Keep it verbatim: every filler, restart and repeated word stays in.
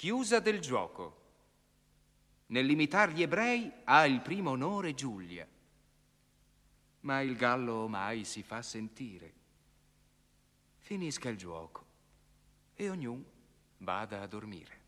Chiusa del gioco. Nell'imitar gli ebrei ha il primo onore Giulia. Ma il gallo mai si fa sentire. Finisca il gioco e ognuno vada a dormire.